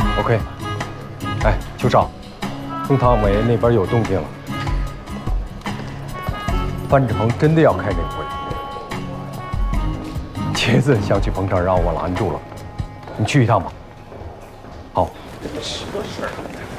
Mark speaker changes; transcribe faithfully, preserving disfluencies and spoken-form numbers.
Speaker 1: OK。哎，邱少，中汤委那边有动静了，范志鹏真的要开这个会。茄子想去捧场，让我拦住了。你去一趟吧。好。
Speaker 2: 什么事儿？